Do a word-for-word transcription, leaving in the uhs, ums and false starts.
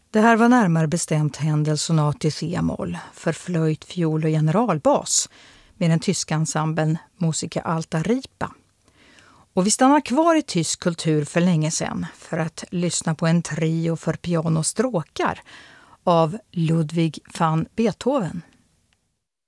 Det här var närmare bestämt Händels sonat i C-moll för flöjt, fiol och generalbas med den tyska ensemblen Musica Alta Ripa. Och vi stannar kvar i tysk kultur för länge sedan för att lyssna på en trio för piano och stråkar av Ludwig van Beethoven.